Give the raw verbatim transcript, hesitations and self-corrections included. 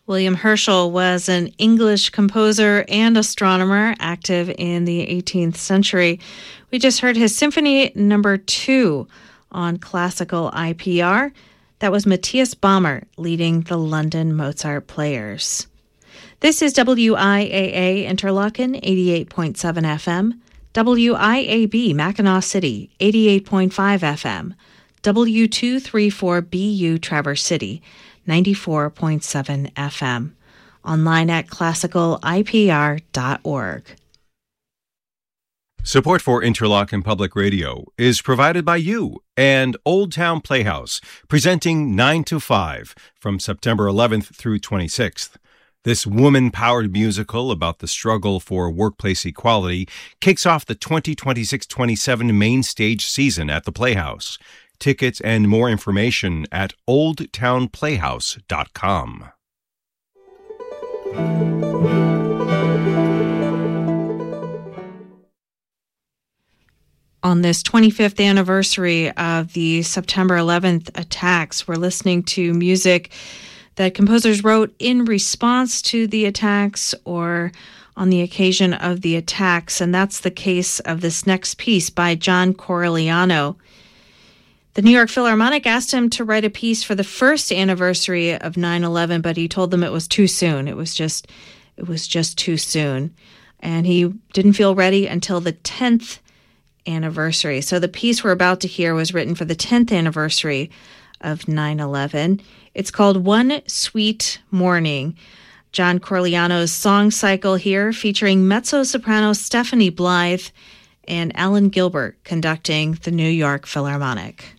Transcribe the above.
William Herschel was an English composer and astronomer active in the eighteenth century. We just heard his Symphony Number Two on classical I P R. That was Matthias Bamert leading the London Mozart Players. This is W I A A Interlaken, eighty-eight point seven F M, W I A B Mackinac City, eighty-eight point five F M, W two thirty-four B U Traverse City, ninety-four point seven F M. Online at classical I P R dot org. Support for Interlochen Public Radio is provided by you and Old Town Playhouse, presenting nine to five from September eleventh through twenty-sixth. This woman-powered musical about the struggle for workplace equality kicks off the twenty twenty-six twenty-seven main stage season at the Playhouse. Tickets and more information at old town playhouse dot com. On this twenty-fifth anniversary of the September eleventh attacks, we're listening to music that composers wrote in response to the attacks or on the occasion of the attacks, and that's the case of this next piece by John Corigliano. The New York Philharmonic asked him to write a piece for the first anniversary of nine eleven, but he told them it was too soon. It was just, it was just too soon. And he didn't feel ready until the tenth anniversary. So the piece we're about to hear was written for the tenth anniversary of nine eleven. It's called One Sweet Morning. John Corigliano's song cycle here, featuring mezzo-soprano Stephanie Blythe and Alan Gilbert conducting the New York Philharmonic.